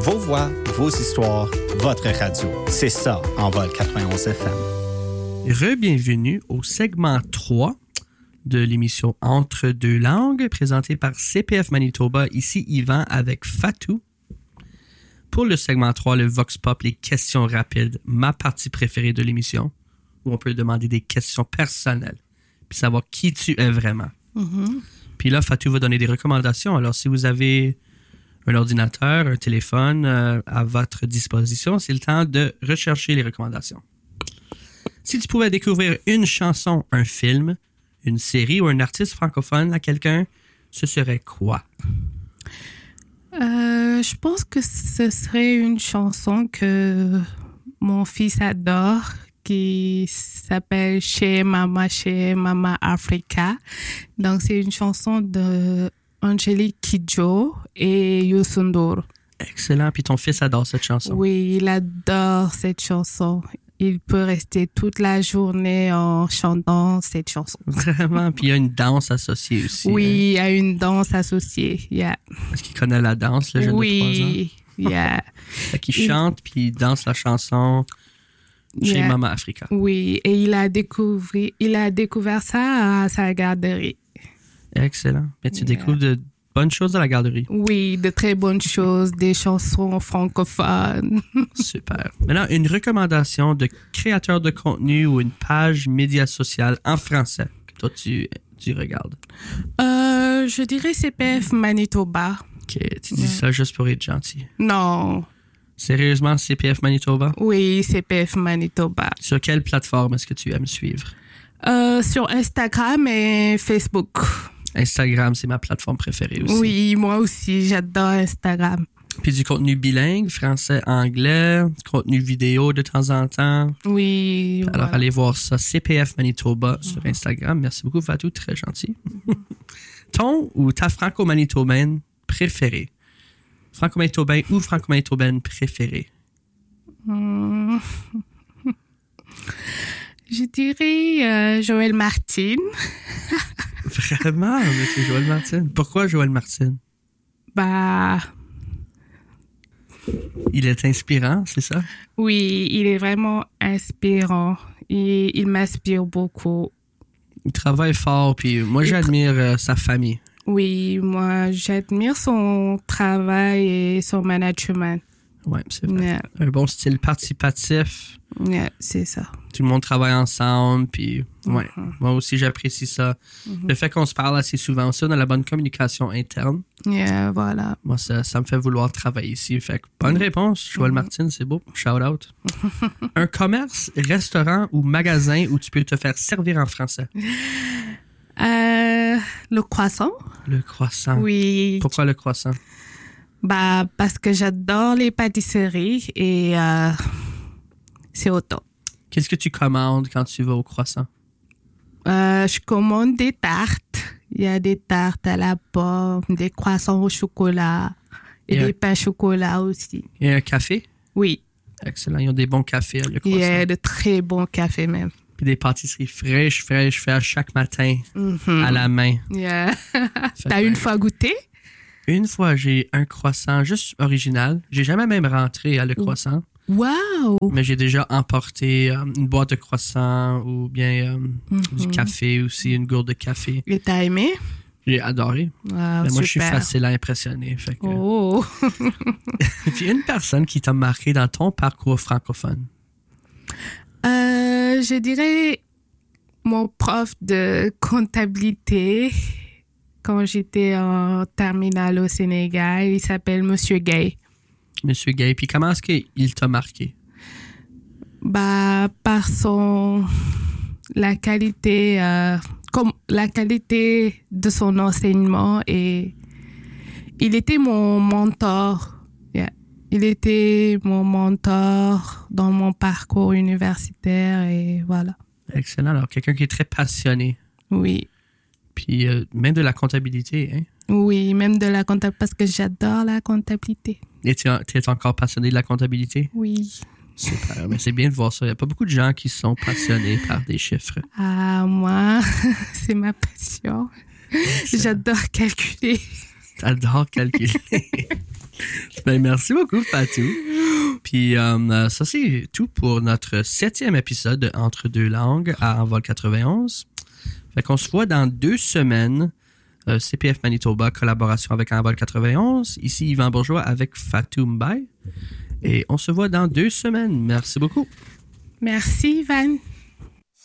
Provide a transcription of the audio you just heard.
Vos voix, vos histoires, votre radio. C'est ça, Envol 91 FM. Re-bienvenue au segment 3 de l'émission Entre deux langues, présentée par CPF Manitoba. Ici Yvan avec Fatou. Pour le segment 3, le Vox Pop, les questions rapides, ma partie préférée de l'émission, où on peut demander des questions personnelles, puis savoir qui tu es vraiment. Mm-hmm. Puis là, Fatou va donner des recommandations. Alors, si vous avez un ordinateur, un téléphone à votre disposition, c'est le temps de rechercher les recommandations. Si tu pouvais découvrir une chanson, un film, une série ou un artiste francophone à quelqu'un, ce serait quoi? Je pense que ce serait une chanson que mon fils adore, qui s'appelle Chez Mama Africa. Donc, c'est une chanson de Angélique Kidjo et Youssou N'Dour. Excellent. Puis ton fils adore cette chanson. Oui, il adore cette chanson. Il peut rester toute la journée en chantant cette chanson. Vraiment? Puis il y a une danse associée aussi. Oui, il y a une danse associée. Yeah. Est-ce qu'il connaît la danse, le jeune de 3 ans? Oui, yeah. Fait qu'il chante, puis il danse la chanson chez Mama Africa. Oui, et il a découvert ça à sa garderie. Excellent. Mais tu découvres de bonnes choses à la garderie. Oui, de très bonnes choses, des chansons francophones. Super. Maintenant, une recommandation de créateur de contenu ou une page média sociale en français que toi, tu regardes. Je dirais CPF Manitoba. OK, tu dis ça juste pour être gentil. Non. Sérieusement, CPF Manitoba? Oui, CPF Manitoba. Sur quelle plateforme est-ce que tu aimes suivre? Sur Instagram et Facebook. Instagram, c'est ma plateforme préférée aussi. Oui, moi aussi, j'adore Instagram. Puis du contenu bilingue, français-anglais, contenu vidéo de temps en temps. Oui. Alors, allez voir ça, CPF Manitoba sur Instagram. Merci beaucoup, Fatou, très gentil. Ton ou ta franco-manitobaine préférée? Franco-manitobain ou franco-manitobaine préférée? Je dirais Joël Martin. Vraiment, monsieur Joël Martin. Pourquoi Joël Martin? Il est inspirant, c'est ça? Oui, il est vraiment inspirant. Il m'inspire beaucoup. Il travaille fort, puis moi, j'admire sa famille. Oui, moi, j'admire son travail et son management. Oui, c'est vrai. Yeah. Un bon style participatif. Yeah, c'est ça. Tout le monde travaille ensemble, puis ouais, moi aussi, j'apprécie ça. Le fait qu'on se parle assez souvent, ça, dans la bonne communication interne. Yeah, voilà. Moi, ça me fait vouloir travailler ici. Fait que bonne réponse, Joël Martin, c'est beau. Shout out. Un commerce, restaurant ou magasin où tu peux te faire servir en français? Le croissant. Le croissant. Oui. Pourquoi le croissant? Parce que j'adore les pâtisseries et c'est au top. Qu'est-ce que tu commandes quand tu vas au croissant? Je commande des tartes. Il y a des tartes à la pomme, des croissants au chocolat et des pains au chocolat aussi. Il y a un café? Oui. Excellent. Ils ont des bons cafés, le croissant. Il y a de très bons cafés même. Puis des pâtisseries fraîches faites à chaque matin à la main. Yeah. T'as une fois goûté? Une fois, j'ai un croissant juste original. J'ai jamais même rentré à le croissant. Wow! Mais j'ai déjà emporté une boîte de croissant ou bien du café aussi, une gourde de café. Et t'as aimé? J'ai adoré. Wow, mais moi, je suis facile à impressionner. Fait que... Oh! Puis une personne qui t'a marqué dans ton parcours francophone? Je dirais mon prof de comptabilité quand j'étais en terminale au Sénégal. Il s'appelle Monsieur Gay. Monsieur Gay. Puis comment est-ce qu'il t'a marqué? Par la qualité de son enseignement, et il était mon mentor. Yeah. Il était mon mentor dans mon parcours universitaire et voilà. Excellent. Alors, quelqu'un qui est très passionné. Oui. Puis même de la comptabilité, hein? Oui, même de la comptabilité, parce que j'adore la comptabilité. Et tu es encore passionné de la comptabilité? Oui. Super, mais c'est bien de voir ça. Il n'y a pas beaucoup de gens qui sont passionnés par des chiffres. Ah, moi, c'est ma passion. J'adore calculer. T'adores calculer. Ben, merci beaucoup, Fatou. Puis ça, c'est tout pour notre 7e épisode de Entre deux langues à Envol 91. Fait qu'on se voit dans 2 semaines. CPF Manitoba, collaboration avec Envol 91. Ici, Yvan Bourgeois avec Fatou Mbaye. Et on se voit dans 2 semaines. Merci beaucoup. Merci, Van.